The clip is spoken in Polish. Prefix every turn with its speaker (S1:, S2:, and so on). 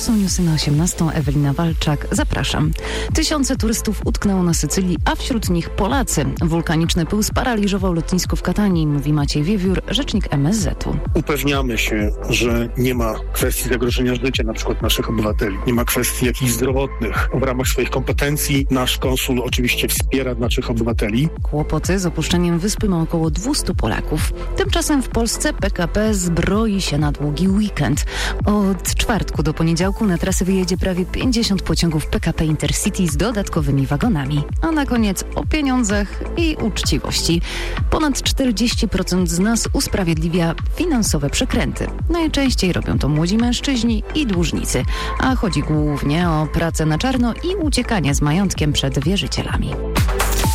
S1: są newsy na 18. Ewelina Walczak. Zapraszam. Tysiące turystów utknęło na Sycylii, a wśród nich Polacy. Wulkaniczny pył sparaliżował lotnisko w Katanii, mówi Maciej Wiewiór, rzecznik MSZ-u.
S2: Upewniamy się, że nie ma kwestii zagrożenia życia na przykład naszych obywateli. Nie ma kwestii jakichś zdrowotnych. W ramach swoich kompetencji nasz konsul oczywiście wspiera naszych obywateli.
S1: Kłopoty z opuszczeniem wyspy ma około 200 Polaków. Tymczasem w Polsce PKP zbroi się na długi weekend. Od czwartku do poniedziałku na trasy wyjedzie prawie 50 pociągów PKP Intercity z dodatkowymi wagonami. A na koniec o pieniądzach i uczciwości. Ponad 40% z nas usprawiedliwia finansowe przekręty. Najczęściej robią to młodzi mężczyźni i dłużnicy, a chodzi głównie o pracę na czarno i uciekanie z majątkiem przed wierzycielami.